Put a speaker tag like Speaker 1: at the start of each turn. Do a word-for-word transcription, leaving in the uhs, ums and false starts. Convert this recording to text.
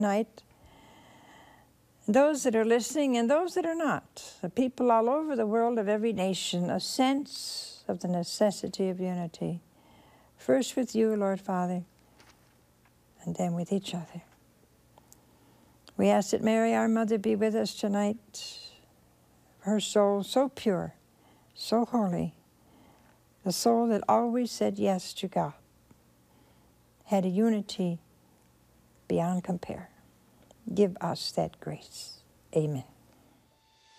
Speaker 1: Night. Those that are listening and those that are not, the people all over the world of every nation, a sense of the necessity of unity. First with you, Lord Father, and then with each other. We ask that Mary, our mother, be with us tonight. Her soul so pure, so holy, the soul that always said yes to God, had a unity beyond compare. Give us that grace. Amen.